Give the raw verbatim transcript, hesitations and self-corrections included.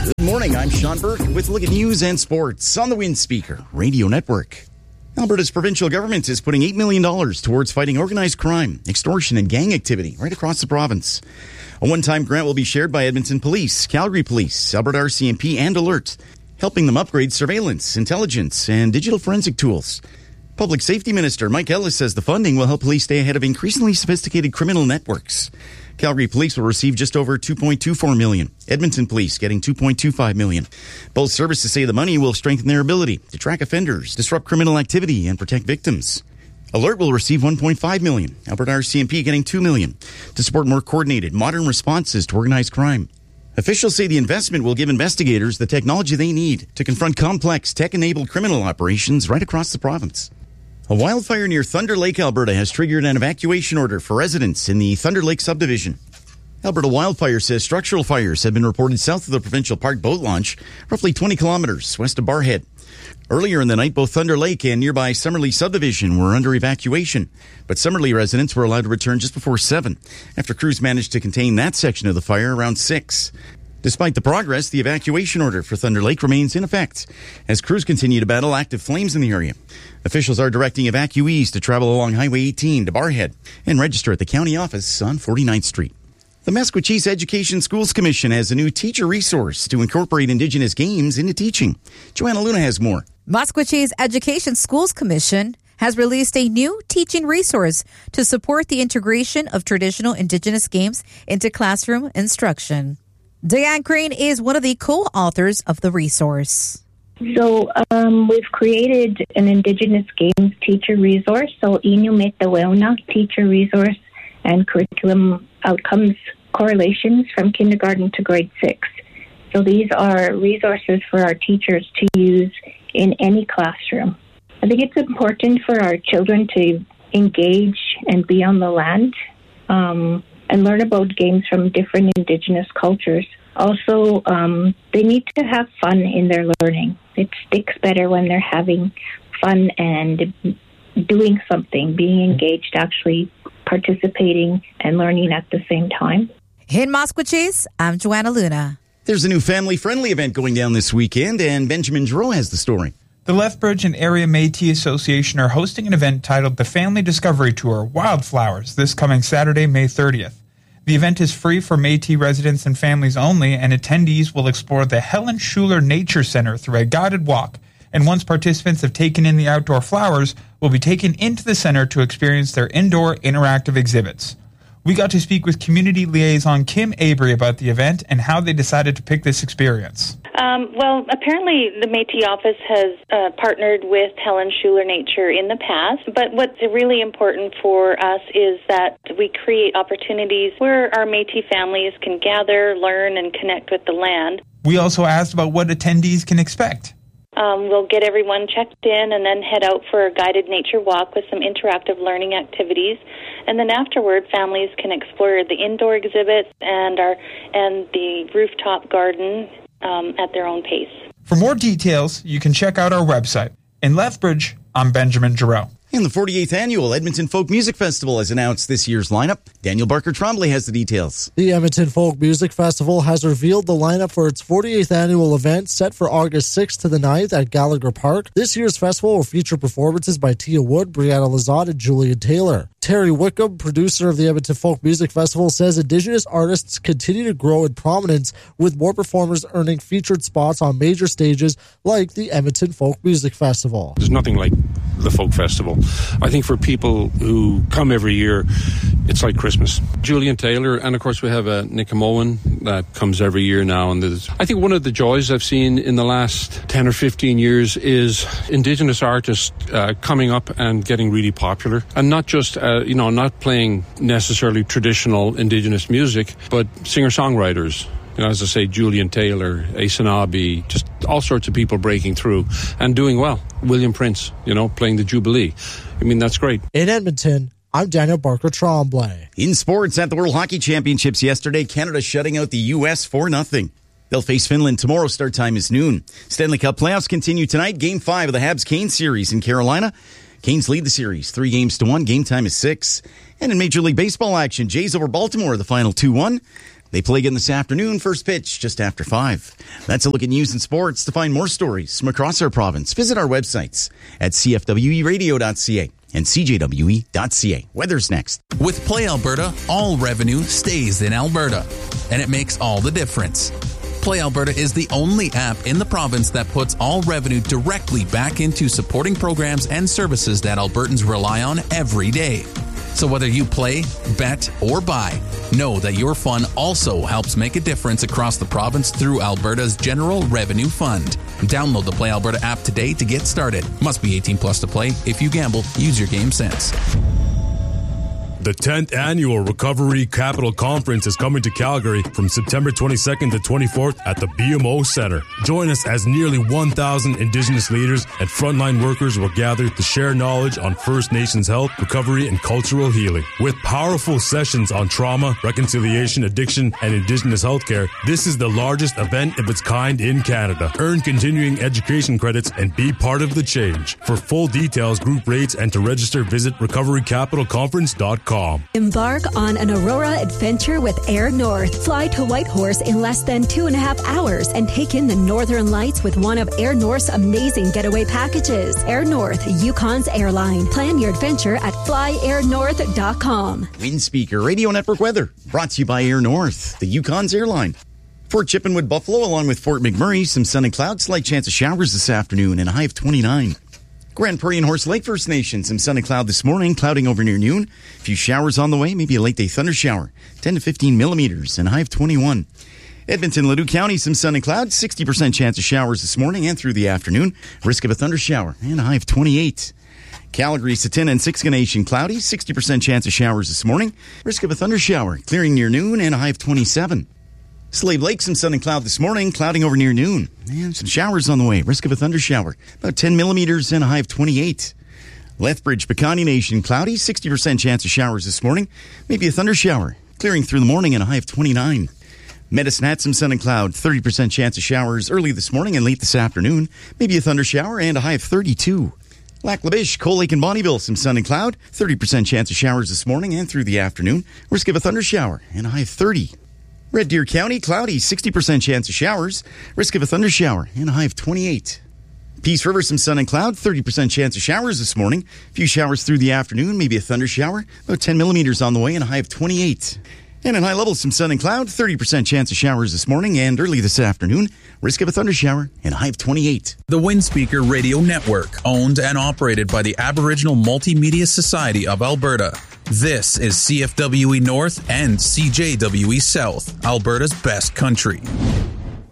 Good morning, I'm Sean Burke with a look at news and sports on the Wind Speaker Radio Network. Alberta's provincial government is putting eight million dollars towards fighting organized crime, extortion, and gang activity right across the province. A one-time grant will be shared by Edmonton Police, Calgary Police, Alberta R C M P, and Alert, helping them upgrade surveillance, intelligence, and digital forensic tools. Public Safety Minister Mike Ellis says the funding will help police stay ahead of increasingly sophisticated criminal networks. Calgary Police will receive just over two point two four million dollars. Edmonton Police getting two point two five million dollars. Both services say the money will strengthen their ability to track offenders, disrupt criminal activity, and protect victims. Alert will receive one point five million dollars. Alberta R C M P getting two million dollars to support more coordinated, modern responses to organized crime. Officials say the investment will give investigators the technology they need to confront complex, tech-enabled criminal operations right across the province. A wildfire near Thunder Lake, Alberta, has triggered an evacuation order for residents in the Thunder Lake subdivision. Alberta Wildfire says structural fires have been reported south of the provincial park boat launch, roughly twenty kilometers west of Barhead. Earlier in the night, both Thunder Lake and nearby Summerlee subdivision were under evacuation, but Summerlee residents were allowed to return just before seven, after crews managed to contain that section of the fire around six. Despite the progress, the evacuation order for Thunder Lake remains in effect as crews continue to battle active flames in the area. Officials are directing evacuees to travel along Highway eighteen to Barhead and register at the county office on forty-ninth Street. The Maskwacis Education Schools Commission has a new teacher resource to incorporate Indigenous games into teaching. Joanna Luna has more. Maskwacis Education Schools Commission has released a new teaching resource to support the integration of traditional Indigenous games into classroom instruction. Diane Crane is one of the co-authors of the resource. So um, we've created an Indigenous Games teacher resource, so Inyo Metaweuna teacher resource and curriculum outcomes correlations from kindergarten to grade six. So these are resources for our teachers to use in any classroom. I think it's important for our children to engage and be on the land um, and learn about games from different Indigenous cultures. Also, um, they need to have fun in their learning. It sticks better when they're having fun and doing something, being engaged, actually participating and learning at the same time. In Maskwacis, I'm Joanna Luna. There's a new family-friendly event going down this weekend, and Benjamin Giroux has the story. The Lethbridge and Area Métis Association are hosting an event titled the Family Discovery Tour Wildflowers this coming Saturday, May thirtieth. The event is free for Métis residents and families only, and attendees will explore the Helen Schuler Nature Center through a guided walk. And once participants have taken in the outdoor flowers, will be taken into the center to experience their indoor interactive exhibits. We got to speak with community liaison Kim Avery about the event and how they decided to pick this experience. Um, well, apparently the Métis office has uh, partnered with Helen Schuler Nature in the past, but what's really important for us is that we create opportunities where our Métis families can gather, learn, and connect with the land. We also asked about what attendees can expect. Um, we'll get everyone checked in and then head out for a guided nature walk with some interactive learning activities. And then afterward, families can explore the indoor exhibits and our and the rooftop garden um, at their own pace. For more details, you can check out our website. In Lethbridge, I'm Benjamin Giroux. And the forty-eighth Annual Edmonton Folk Music Festival has announced this year's lineup. Daniel Barker-Tremblay has the details. The Edmonton Folk Music Festival has revealed the lineup for its forty-eighth annual event set for August sixth to the ninth at Gallagher Park. This year's festival will feature performances by Tia Wood, Brianna Lazat, and Julian Taylor. Terry Wickham, producer of the Edmonton Folk Music Festival, says Indigenous artists continue to grow in prominence, with more performers earning featured spots on major stages like the Edmonton Folk Music Festival. There's nothing like the Folk Festival. I think for people who come every year, it's like Christmas. Julian Taylor, and of course we have uh, Nick Moen that comes every year now. And I think one of the joys I've seen in the last ten or fifteen years is Indigenous artists uh, coming up and getting really popular. And not just, uh, you know, not playing necessarily traditional Indigenous music, but singer-songwriters. You know, as I say, Julian Taylor, Asanabi, just all sorts of people breaking through and doing well. William Prince, you know, playing the Jubilee. I mean, that's great. In Edmonton, I'm Daniel Barker-Tremblay. In sports, at the World Hockey Championships yesterday, Canada shutting out the U S four nothing. They'll face Finland tomorrow. Start time is noon. Stanley Cup playoffs continue tonight. Game five of the Habs-Canes series in Carolina. Canes lead the series three games to one. Game time is six. And in Major League Baseball action, Jays over Baltimore, the final two one. They play again this afternoon, first pitch just after five. That's a look at news and sports. To find more stories from across our province, visit our websites at c f w e radio dot c a and c j w e dot c a. Weather's next. With Play Alberta, all revenue stays in Alberta, and it makes all the difference. Play Alberta is the only app in the province that puts all revenue directly back into supporting programs and services that Albertans rely on every day. So whether you play, bet, or buy, know that your fun also helps make a difference across the province through Alberta's General Revenue Fund. Download the Play Alberta app today to get started. Must be eighteen plus to play. If you gamble, use your game sense. The tenth Annual Recovery Capital Conference is coming to Calgary from September twenty-second to twenty-fourth at the B M O Centre. Join us as nearly one thousand Indigenous leaders and frontline workers will gather to share knowledge on First Nations health, recovery, and cultural healing. With powerful sessions on trauma, reconciliation, addiction, and Indigenous healthcare, this is the largest event of its kind in Canada. Earn continuing education credits and be part of the change. For full details, group rates, and to register, visit recovery capital conference dot com. Embark on an Aurora adventure with Air North. Fly to Whitehorse in less than two and a half hours and take in the Northern Lights with one of Air North's amazing getaway packages. Air North, Yukon's airline. Plan your adventure at fly air north dot com. Windspeaker Radio Network weather brought to you by Air North, the Yukon's airline. Fort Chippenwood, Buffalo, along with Fort McMurray, some sun and clouds, slight chance of showers this afternoon, and a high of twenty-nine. Grand Prairie and Horse Lake First Nation, some sun and cloud this morning, clouding over near noon. A few showers on the way, maybe a late day thunder shower, ten to fifteen millimeters, and a high of twenty-one. Edmonton, Ladue County, some sun and clouds, sixty percent chance of showers this morning and through the afternoon. Risk of a thunder shower, and a high of twenty-eight. Calgary, Sutton, and Siksika Nation, cloudy, sixty percent chance of showers this morning. Risk of a thunder shower, clearing near noon, and a high of twenty-seven. Slave Lake, some sun and cloud this morning, clouding over near noon. And some showers on the way. Risk of a thunder shower. About ten millimeters and a high of twenty-eight. Lethbridge, Piikani Nation, cloudy, sixty percent chance of showers this morning. Maybe a thunder shower. Clearing through the morning and a high of twenty-nine. Medicine Hat, some sun and cloud, thirty percent chance of showers early this morning and late this afternoon. Maybe a thunder shower and a high of thirty-two. Lac La Biche, Cold Lake and Bonnyville, some sun and cloud, thirty percent chance of showers this morning and through the afternoon. Risk of a thunder shower and a high of thirty. Red Deer County, cloudy, sixty percent chance of showers. Risk of a thunder shower and a high of twenty-eight. Peace River, some sun and cloud, thirty percent chance of showers this morning. A few showers through the afternoon, maybe a thunder shower. About ten millimeters on the way and a high of twenty-eight. And in high level, some sun and cloud, thirty percent chance of showers this morning and early this afternoon. Risk of a thunder shower and a high of twenty-eight. The Windspeaker Radio Network, owned and operated by the Aboriginal Multimedia Society of Alberta. This is C F W E North and C J W E South, Alberta's best country.